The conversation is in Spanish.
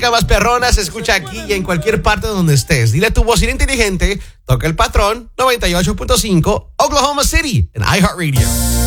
música más perrona se escucha aquí y en cualquier parte donde estés. Dile a tu bocina inteligente, toca el patrón 98.5 Oklahoma City en iHeartRadio.